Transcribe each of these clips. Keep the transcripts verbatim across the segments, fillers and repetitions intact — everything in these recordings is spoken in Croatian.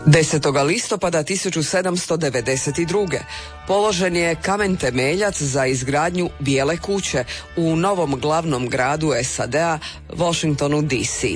desetog listopada tisuću sedamsto devedeset druge. položen je kamen temeljac za izgradnju Bijele kuće u novom glavnom gradu S A D-a, Washingtonu D C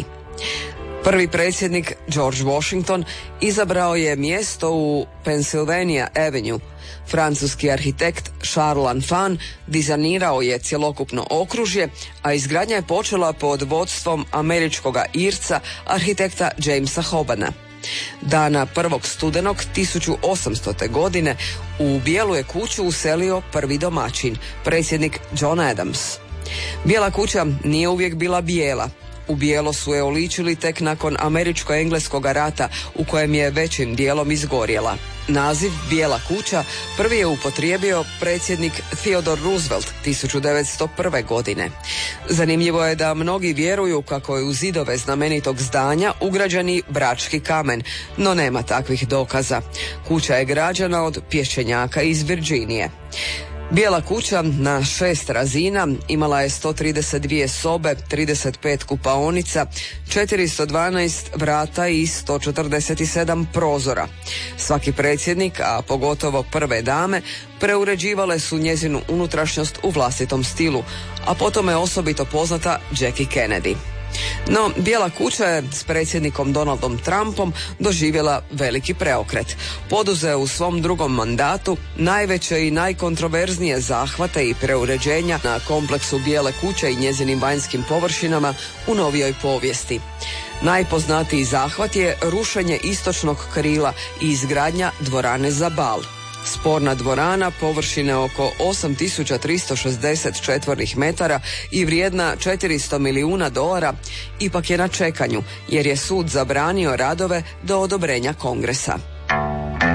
Prvi predsjednik George Washington izabrao je mjesto u Pennsylvania Avenue. Francuski arhitekt Charles L'Enfant dizajnirao je cjelokupno okružje, a izgradnja je počela pod vodstvom američkog irca arhitekta Jamesa Hobana. Dana prvog studenog tisuću osamstote. godine u Bijelu je kuću uselio prvi domaćin, predsjednik John Adams. Bijela kuća nije uvijek bila bijela. U bijelo su je oličili tek nakon američko-engleskog rata u kojem je većim dijelom izgorjela. Naziv Bijela kuća prvi je upotrijebio predsjednik Theodore Roosevelt tisuću devetsto prve. godine. Zanimljivo je da mnogi vjeruju kako je u zidove znamenitog zdanja ugrađeni brački kamen, no nema takvih dokaza. Kuća je građena od pješčenjaka iz Virginije. Bijela kuća na šest razina imala je sto trideset dvije sobe, trideset pet kupaonica, četiristo dvanaest vrata i sto četrdeset sedam prozora. Svaki predsjednik, a pogotovo prve dame, preuređivale su njezinu unutrašnjost u vlastitom stilu, a potom je osobito poznata Jackie Kennedy. No, Bijela kuća je s predsjednikom Donaldom Trumpom doživjela veliki preokret. Poduzeo u svom drugom mandatu najveće i najkontroverznije zahvate i preuređenja na kompleksu Bijele kuće i njezinim vanjskim površinama u novijoj povijesti. Najpoznatiji zahvat je rušenje istočnog krila i izgradnja dvorane za bal. Sporna dvorana površine oko osam tisuća tristo šezdeset četvornih metara i vrijedna četiristo milijuna dolara ipak je na čekanju, jer je sud zabranio radove do odobrenja Kongresa.